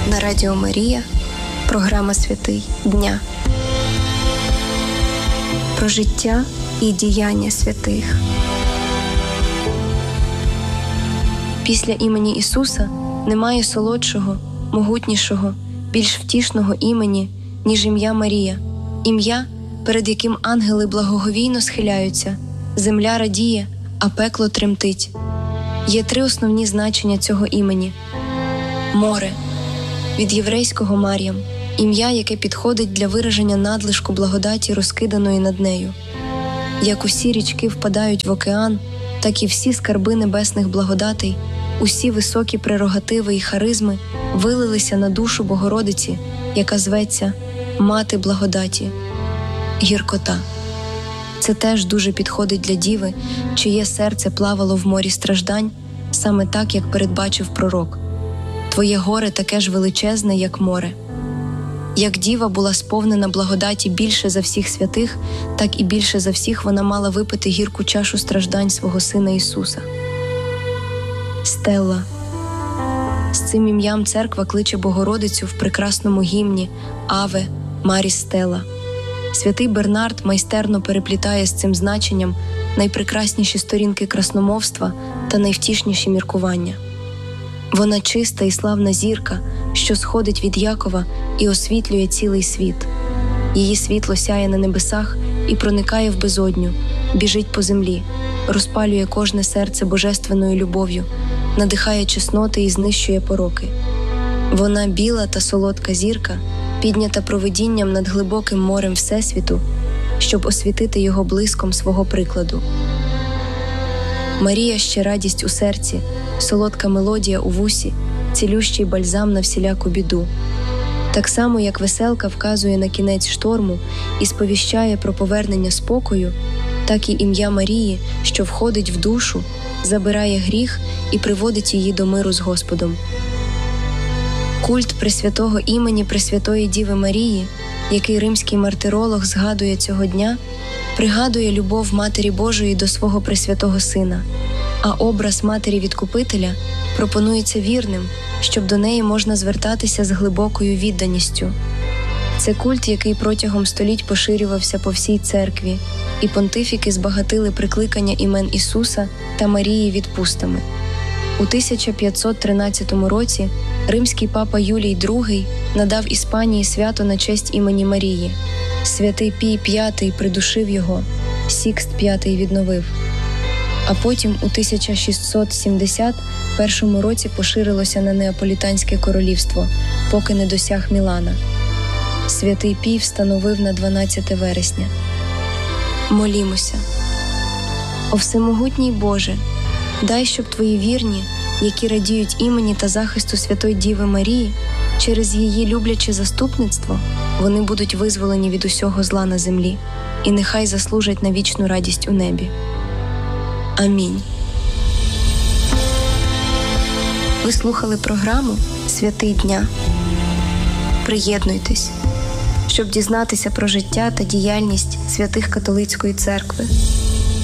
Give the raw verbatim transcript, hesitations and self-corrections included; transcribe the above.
На Радіо Марія програма «Святий дня». Про життя і діяння святих. Після імені Ісуса немає солодшого, могутнішого, більш втішного імені, ніж ім'я Марія. Ім'я, перед яким ангели благоговійно схиляються, земля радіє, а пекло тремтить. Є три основні значення цього імені. Море. Від єврейського Мар'ям. Ім'я, яке підходить для вираження надлишку благодаті, розкиданої над нею. Як усі річки впадають в океан, так і всі скарби небесних благодатей, усі високі прерогативи і харизми вилилися на душу Богородиці, яка зветься Мати благодаті. Гіркота. Це теж дуже підходить для діви, чиє серце плавало в морі страждань, саме так, як передбачив пророк. Твоє горе таке ж величезне, як море. Як діва була сповнена благодаті більше за всіх святих, так і більше за всіх вона мала випити гірку чашу страждань свого Сина Ісуса. Стелла. З цим ім'ям церква кличе Богородицю в прекрасному гімні «Аве, Марі Стелла». Святий Бернард майстерно переплітає з цим значенням найпрекрасніші сторінки красномовства та найвтішніші міркування. Вона чиста і славна зірка, що сходить від Якова і освітлює цілий світ. Її світло сяє на небесах і проникає в безодню, біжить по землі, розпалює кожне серце божественною любов'ю, надихає чесноти і знищує пороки. Вона біла та солодка зірка, піднята провидінням над глибоким морем Всесвіту, щоб освітити його блиском свого прикладу. Марія ще радість у серці, солодка мелодія у вусі, цілющий бальзам на всіляку біду. Так само, як веселка вказує на кінець шторму і сповіщає про повернення спокою, так і ім'я Марії, що входить в душу, забирає гріх і приводить її до миру з Господом. Культ Пресвятого імені Пресвятої Діви Марії, який римський мартиролог згадує цього дня, пригадує любов Матері Божої до свого Пресвятого Сина, а образ Матері Відкупителя пропонується вірним, щоб до неї можна звертатися з глибокою відданістю. Це культ, який протягом століть поширювався по всій церкві, і понтифіки збагатили прикликання імен Ісуса та Марії відпустами. У тисяча п'ятсот тринадцятому році римський папа Юлій другий надав Іспанії свято на честь імені Марії. Святий Пій п'ятий придушив його, Сікст п'ятий відновив. А потім у тисяча шістсот сімдесят першому році поширилося на Неаполітанське королівство, поки не досяг Мілана. Святий Пій встановив на дванадцяте вересня. Молімося. О всемогутній Боже, дай, щоб Твої вірні, які радіють імені та захисту Святої Діви Марії, через її любляче заступництво, вони будуть визволені від усього зла на землі і нехай заслужать на вічну радість у небі. Амінь. Ви слухали програму «Святий дня». Приєднуйтесь, щоб дізнатися про життя та діяльність святих католицької церкви.